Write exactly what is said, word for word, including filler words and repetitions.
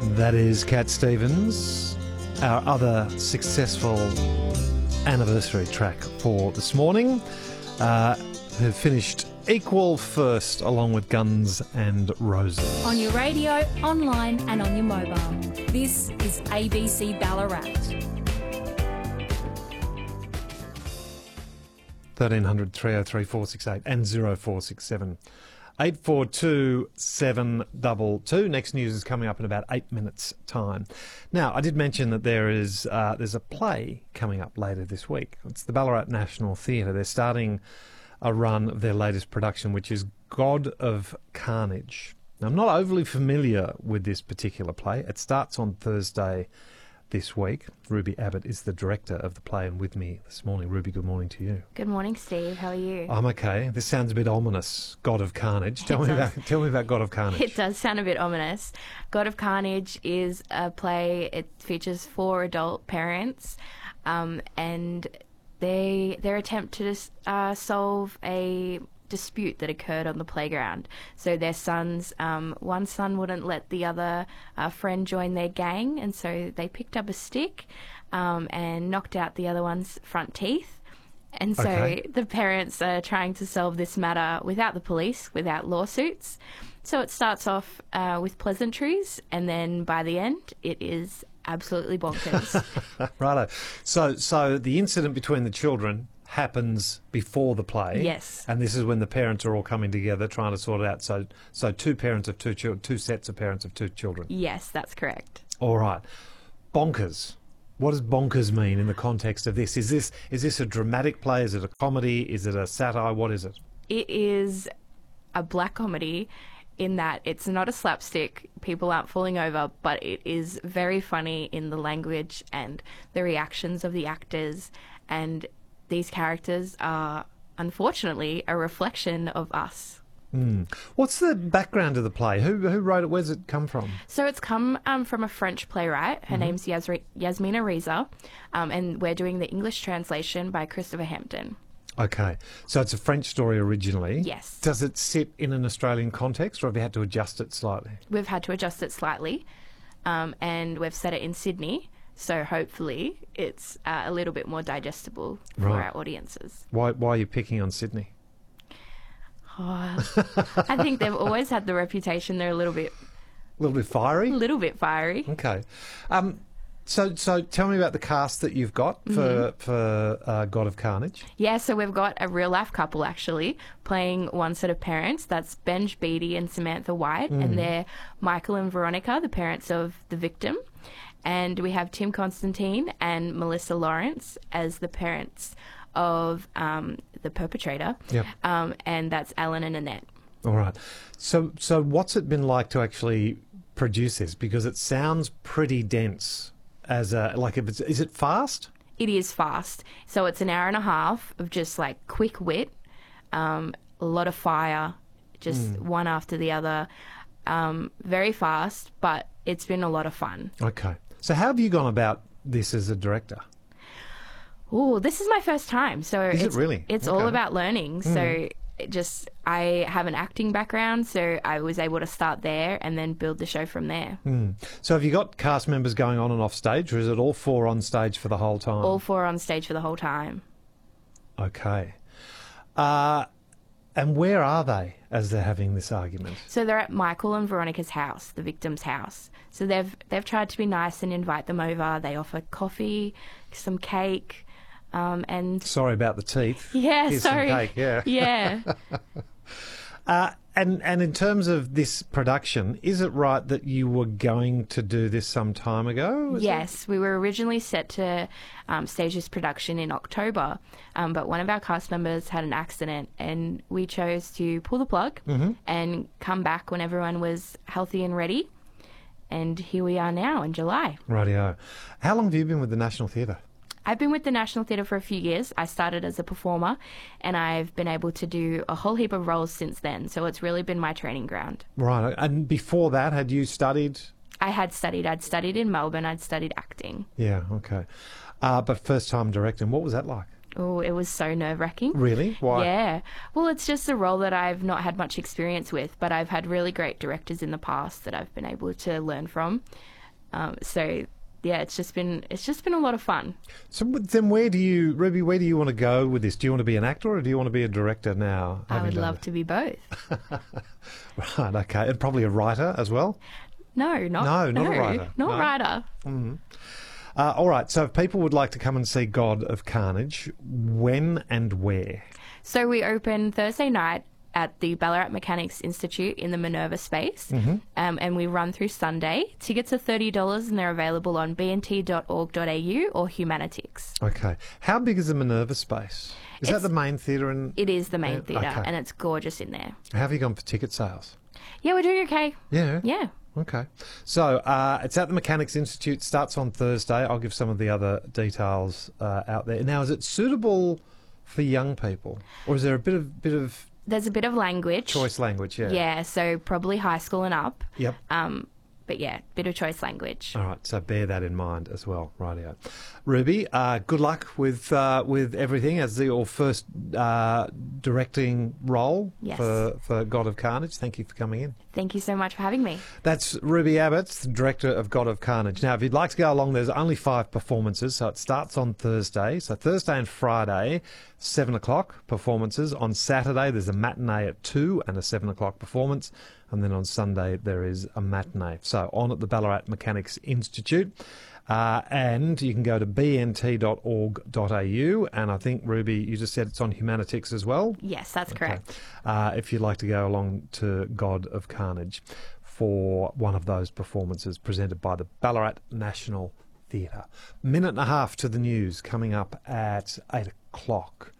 That is Cat Stevens, our other successful anniversary track for this morning, uh, who finished equal first along with Guns and Roses. On your radio, online and on your mobile. This is A B C Ballarat. thirteen hundred, three oh three, four six eight and oh four six seven. eight four two, seven two two. Next news is coming up in about eight minutes' time. Now, I did mention that there is uh, there's a play coming up later this week. It's the Ballarat National Theatre. They're starting a run of their latest production, which is God of Carnage. Now, I'm not overly familiar with this particular play. It starts on Thursday this week. Ruby Abbott is the director of the play and with me this morning. Ruby, good morning to you. Good morning, Steve. How are you? I'm okay. This sounds a bit ominous. God of Carnage. Tell It me does. about tell me about God of Carnage. It does sound a bit ominous. God of Carnage is a play. It features four adult parents, um, and they their attempt to dis- uh, solve a dispute that occurred on the playground. So their sons, um, one son wouldn't let the other uh, friend join their gang, and so they picked up a stick um, and knocked out the other one's front teeth. And so Okay. the parents are trying to solve this matter without the police, without lawsuits. So it starts off uh, with pleasantries, and then by the end, it is absolutely bonkers. Righto. So so the incident between the children happens before the play. Yes. And this is when the parents are all coming together trying to sort it out. So so two parents of two children, two sets of parents of two children. Yes, that's correct. All right. Bonkers. What does bonkers mean in the context of this? Is this is this a dramatic play? Is it a comedy? Is it a satire? What is it? It is a black comedy in that it's not a slapstick, people aren't falling over, but it is very funny in the language and the reactions of the actors, and these characters are unfortunately a reflection of us. Mm. What's the background of the play? Who who wrote it? Where's it come from? So it's come um, from a French playwright. Her Mm-hmm. name's Yasri- Yasmina Reza, um, and we're doing the English translation by Christopher Hampton. Okay. So it's a French story originally. Yes. Does it sit in an Australian context, or have you had to adjust it slightly? We've had to adjust it slightly, um, and we've set it in Sydney, so hopefully it's uh, a little bit more digestible for Right. our audiences. Why why are you picking on Sydney? Oh, I think they've always had the reputation they're a little bit, A little bit fiery? a little bit fiery. Okay. Um, so so tell me about the cast that you've got for, Mm-hmm. for uh, God of Carnage. Yeah, so we've got a real life couple actually playing one set of parents. That's Benj Beattie and Samantha White, and they're Michael and Veronica, the parents of the victim. And we have Tim Constantine and Melissa Lawrence as the parents of um, the perpetrator. Yep. Um, and that's Alan and Annette. All right. So so what's it been like to actually produce this? Because it sounds pretty dense. As a like, if it's is it fast? It is fast. So it's an hour and a half of just like quick wit, um, a lot of fire, just one after the other. Um, very fast, but it's been a lot of fun. Okay. So how have you gone about this as a director? Oh, this is my first time. So Is it it's, really? It's Okay. all about learning. So it just I have an acting background, so I was able to start there and then build the show from there. So have you got cast members going on and off stage, or is it all four on stage for the whole time? All four on stage for the whole time. Okay. Uh, and where are they as they're having this argument? So they're at Michael and Veronica's house, the victim's house. So they've they've tried to be nice and invite them over. They offer coffee, some cake, um, and Sorry about the teeth. yeah, Here's some sorry, cake, yeah. yeah. Uh, and and in terms of this production, is it right that you were going to do this some time ago? Is it? Yes, we were originally set to um, stage this production in October, um, but one of our cast members had an accident, and we chose to pull the plug and come back when everyone was healthy and ready. And here we are now in July. Rightio. How long have you been with the National Theatre? I've been with the National Theatre for a few years. I started as a performer, and I've been able to do a whole heap of roles since then. So it's really been my training ground. Right. And before that, had you studied? I had studied. I'd studied in Melbourne. I'd studied acting. Yeah, okay. Uh, but first time directing, what was that like? Oh, it was so nerve-wracking. Really? Why? Yeah. Well, it's just a role that I've not had much experience with, but I've had really great directors in the past that I've been able to learn from. Um, so, yeah, it's just been it's just been a lot of fun. So then where do you, Ruby, where do you want to go with this? Do you want to be an actor or do you want to be a director now? I having would done love it? to be both. Right, okay. And probably a writer as well? No, not No, not a writer. Not No. writer. Uh, all right, so if people would like to come and see God of Carnage, when and where? So we open Thursday night at the Ballarat Mechanics Institute in the Minerva space, Mm-hmm. um, and we run through Sunday. Tickets are thirty dollars and they're available on b n t dot org dot a u or Humanitix. Okay. How big is the Minerva space? Is that It's- the main theatre? In, It is the main Yeah, theatre, okay. and it's gorgeous in there. How have you gone for ticket sales? Yeah, we're doing okay. Yeah. Yeah. Okay. So uh, it's at the Mechanics Institute, starts on Thursday. I'll give some of the other details uh, out there. Now, is it suitable for young people? Or is there a bit of bit of There's a bit of language. choice language? Yeah. Yeah, so probably high school and up. Yep. Um, but yeah, bit of choice language. All right, so bear that in mind as well. Rightio. Ruby, uh, good luck with uh, with everything as the, your first uh, directing role Yes. for, for God of Carnage. Thank you for coming in. Thank you so much for having me. That's Ruby Abbott, the director of God of Carnage. Now, if you'd like to go along, there's only five performances, so it starts on Thursday. So Thursday and Friday, seven o'clock performances. On Saturday, there's a matinee at two and a seven o'clock performance. And then on Sunday, there is a matinee. So on at the Ballarat Mechanics Institute. Uh, and you can go to b n t dot org dot a u. And I think, Ruby, you just said it's on Humanitix as well. Yes, that's correct. Uh, if you'd like to go along to God of Carnage for one of those performances presented by the Ballarat National Theatre. Minute and a half to the news coming up at eight o'clock.